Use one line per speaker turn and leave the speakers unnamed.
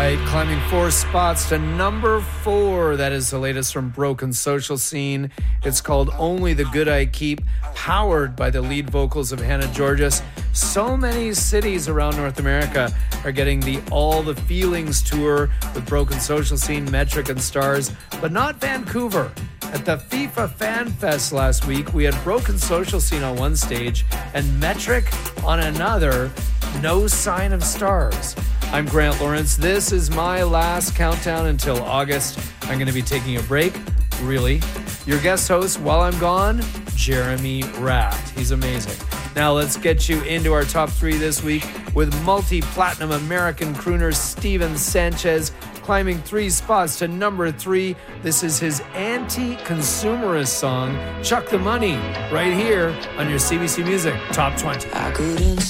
right, climbing 4 spots to number 4. That is the latest from Broken Social Scene. It's called Only the Good I Keep, powered by the lead vocals of Hannah Georgas. So many cities around North America are getting the All the Feelings tour with Broken Social Scene, Metric, and Stars, but not Vancouver. At the FIFA Fan Fest last week, we had Broken Social Scene on one stage and Metric on another. No sign of Stars. I'm Grant Lawrence. This is my last countdown until August. I'm going to be taking a break. Really? Your guest host while I'm gone, Jeremy Raft. He's amazing. Now let's get you into our top 3 this week with multi-platinum American crooner Steven Sanchez climbing 3 spots to number 3. This is his anti-consumerist song, Chuck the Money, right here on your CBC Music Top 20.
I couldn't